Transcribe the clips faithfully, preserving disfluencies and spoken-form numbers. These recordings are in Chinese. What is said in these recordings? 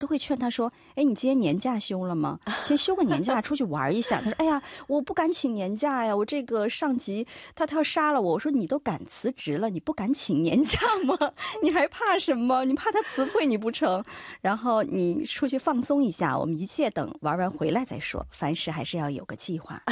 都会劝他说，哎，你今天年假休了吗？先休个年假出去玩一下。他说，哎呀，我不敢请年假呀，我这个上级他他要杀了我。我说，你都敢辞职了，你不敢请年假吗？你还怕什么？你怕他辞退你不成？然后你出去放松一下，我们一切等玩完回来再说，凡事还是要有个计划。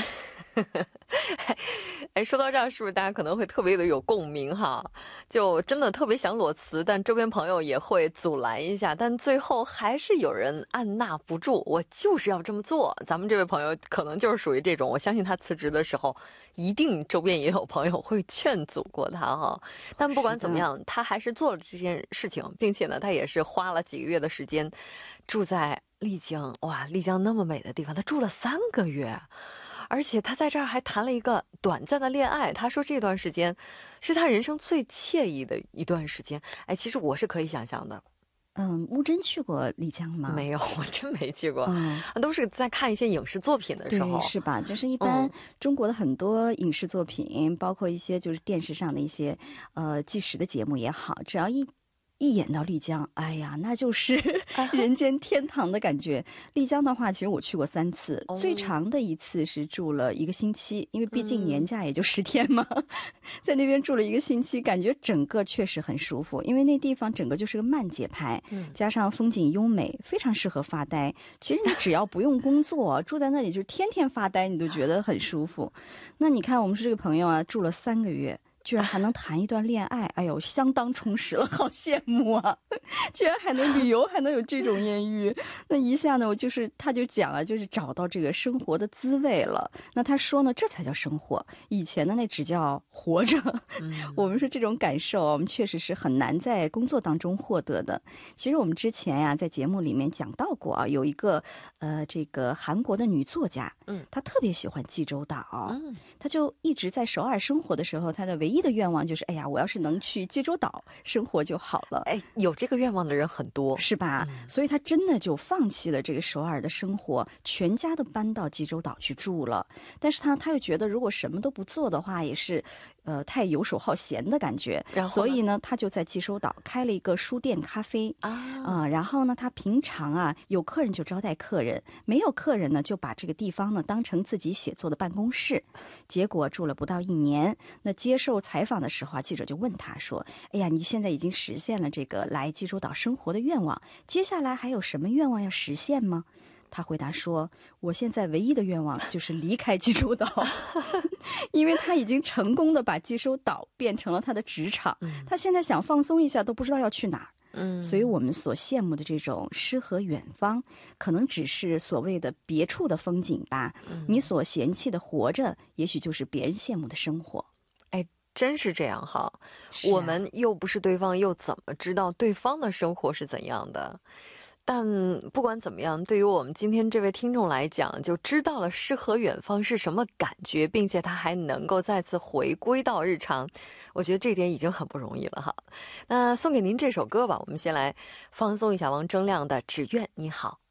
哎，说到这儿，是不是大家可能会特别的有共鸣哈？就真的特别想裸辞，但周边朋友也会阻拦一下，但最后还是有人按捺不住，我就是要这么做。咱们这位朋友可能就是属于这种，我相信他辞职的时候，一定周边也有朋友会劝阻过他哈。但不管怎么样，他还是做了这件事情，并且呢，他也是花了几个月的时间住在丽江。哇，丽江那么美的地方，他住了三个月。而且他在这儿还谈了一个短暂的恋爱，他说这段时间是他人生最惬意的一段时间。哎，其实我是可以想象的。 嗯，乌珍去过丽江吗？ 没有，我真没去过。嗯，都是在看一些影视作品的时候。 对，是吧？就是一般中国的很多影视作品，嗯、包括一些就是电视上的一些呃纪实的节目也好，只要一一演到丽江，哎呀，那就是人间天堂的感觉。丽江的话，其实我去过三次，哦、最长的一次是住了一个星期，因为毕竟年假也就十天嘛，嗯、在那边住了一个星期，感觉整个确实很舒服，因为那地方整个就是个慢节拍，嗯、加上风景优美，非常适合发呆。其实你只要不用工作，住在那里就天天发呆，你都觉得很舒服。那你看，我们是这个朋友啊，住了三个月。居然还能谈一段恋爱，哎呦，相当充实了，好羡慕啊！居然还能旅游，还能有这种艳遇，那一下呢，我就是他就讲啊，就是找到这个生活的滋味了。那他说呢，这才叫生活，以前的那只叫活着。嗯、我们说这种感受，我们确实是很难在工作当中获得的。其实我们之前呀、啊，在节目里面讲到过啊，有一个呃，这个韩国的女作家，嗯，她特别喜欢济州岛，嗯，她就一直在首尔生活的时候，她的唯一的愿望就是，哎呀，我要是能去济州岛生活就好了。 哎，有这个愿望的人很多， 是吧？嗯、所以她真的就放弃了这个首尔的生活，全家都搬到济州岛去住了。但是她她又觉得，如果什么都不做的话，也是呃太游手好闲的感觉。然后所以呢，她就在济州岛开了一个书店咖啡啊、呃，然后呢，她平常啊有客人就招待客人，没有客人呢就把这个地方呢当成自己写作的办公室。结果住了不到一年，那接受采访的时候啊，记者就问他说：“哎呀，你现在已经实现了这个来济州岛生活的愿望，接下来还有什么愿望要实现吗？”他回答说：“我现在唯一的愿望就是离开济州岛，因为他已经成功的把济州岛变成了他的职场，他现在想放松一下都不知道要去哪儿。”嗯，所以我们所羡慕的这种诗和远方，可能只是所谓的别处的风景吧。嗯、你所嫌弃的活着，也许就是别人羡慕的生活。 哎，真是这样哈！啊、我们又不是对方，又怎么知道对方的生活是怎样的？但不管怎么样，对于我们今天这位听众来讲，就知道了诗和远方是什么感觉，并且他还能够再次回归到日常，我觉得这点已经很不容易了哈。那送给您这首歌吧，我们先来放松一下王铮亮的《只愿你好》。